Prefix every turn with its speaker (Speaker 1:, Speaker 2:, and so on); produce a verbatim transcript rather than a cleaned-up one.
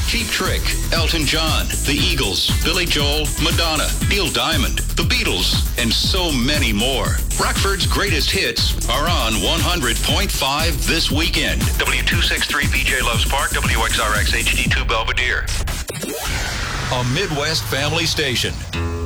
Speaker 1: Cheap Trick, Elton John, The Eagles, Billy Joel, Madonna, Neil Diamond, The Beatles, and so many more. Rockford's greatest hits are on one hundred point five this weekend. W two sixty-three P J Loves Park, W X R X H D two Belvedere. A Midwest family station.